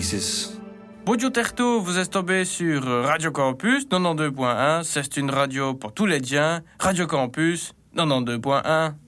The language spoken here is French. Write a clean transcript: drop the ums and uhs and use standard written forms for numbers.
pieces. Bonjour Terto, vous êtes tombé sur Radio Campus 92.1. C'est une radio pour tous les diens. Radio Campus 92.1.